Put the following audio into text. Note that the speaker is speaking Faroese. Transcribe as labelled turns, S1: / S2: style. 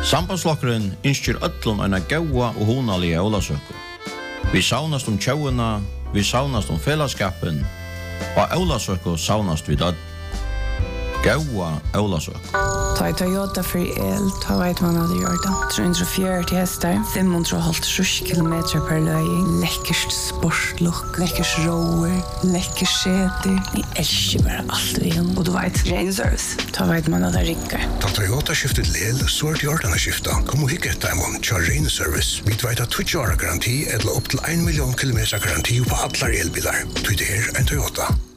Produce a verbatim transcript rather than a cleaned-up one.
S1: Sambandslokkeren innskjer öllum eina gaua og hunalige ólasøku. Vi saunast om tjauina, vi saunast om fellesskapen, og ólasøku saunast vi dødd. Gaua ólasøku.
S2: Ta i Toyota for el, ta veit man hadde gjort det. tre hundre og fjøruti hester, fem hundre og halvtreds kilometer per løy, lekkerst sportlukk, lekkers roer, lekkers seter. Jeg elsker bare alt vi gjør. Og du vet, ren service. Ta veit man hadde rikker.
S3: Ta Toyota skiftet lel, så er det gjort denne skiftet. Kom og hikke etter en kjør ren service. Vi vet at tjueåra garanti, eller opp til en million kilometer garanti på alle elbiler. Du, det er en Toyota.